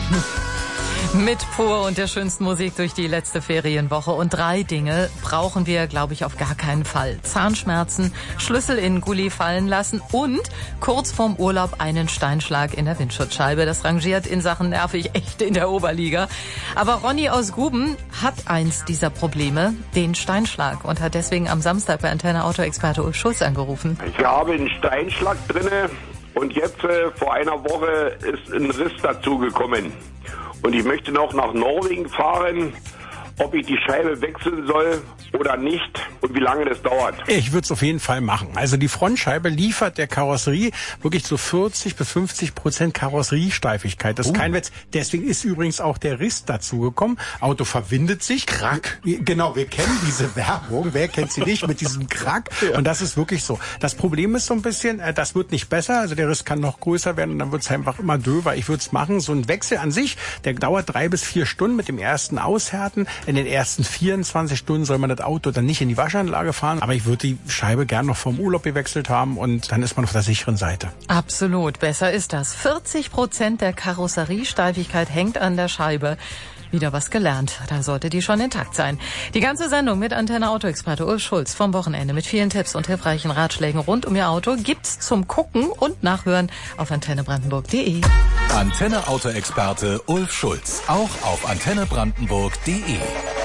Mit Pur und der schönsten Musik durch die letzte Ferienwoche. Und 3 Dinge brauchen wir, glaube ich, auf gar keinen Fall. Zahnschmerzen, Schlüssel in Gully fallen lassen und kurz vorm Urlaub einen Steinschlag in der Windschutzscheibe. Das rangiert in Sachen nervig echt in der Oberliga. Aber Ronny aus Guben hat eins dieser Probleme, den Steinschlag, und hat deswegen am Samstag bei Antenne Auto-Experte Ulf Schulz angerufen. Ich habe einen Steinschlag drinne und jetzt vor einer Woche ist ein Riss dazugekommen. Und ich möchte noch nach Norwegen fahren, ob ich die Scheibe wechseln soll oder nicht und wie lange das dauert. Ich würde es auf jeden Fall machen. Also die Frontscheibe liefert der Karosserie wirklich so 40-50% Karosseriesteifigkeit. Das ist kein Witz. Deswegen ist übrigens auch der Riss dazugekommen. Auto verwindet sich. Krack. Genau, wir kennen diese Werbung. Wer kennt sie nicht mit diesem Krack? Und das ist wirklich so. Das Problem ist so ein bisschen, das wird nicht besser. Also der Riss kann noch größer werden und dann wird es einfach immer döver. Ich würde es machen. So ein Wechsel an sich, der dauert 3 bis 4 Stunden mit dem ersten Aushärten. In den ersten 24 Stunden soll man das Auto dann nicht in die Waschanlage fahren. Aber ich würde die Scheibe gern noch vom Urlaub gewechselt haben und dann ist man auf der sicheren Seite. Absolut, besser ist das. 40% der Karosseriesteifigkeit hängt an der Scheibe. Wieder was gelernt. Da sollte die schon intakt sein. Die ganze Sendung mit Antenne Auto-Experte Ulf Schulz vom Wochenende mit vielen Tipps und hilfreichen Ratschlägen rund um Ihr Auto gibt's zum Gucken und Nachhören auf antennebrandenburg.de. Antenne Auto-Experte Ulf Schulz, auch auf antennebrandenburg.de.